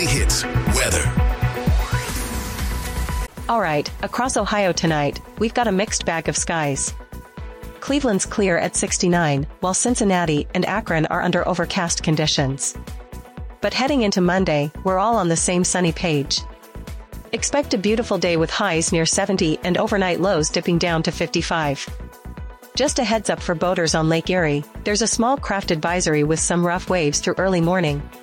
Hits weather. All right, across Ohio tonight, we've got a mixed bag of skies. Cleveland's clear at 69, while Cincinnati and Akron are under overcast conditions. But heading into Monday, we're all on the same sunny page. Expect a beautiful day with highs near 70 and overnight lows dipping down to 55. Just a heads up for boaters on Lake Erie, there's a small craft advisory with some rough waves through early morning,